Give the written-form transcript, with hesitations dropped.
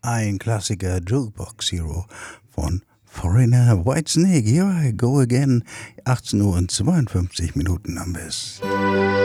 ein Klassiker, Jukebox Hero von Foreigner, Whitesnake, Here I Go Again, 18:52 Uhr am Biss.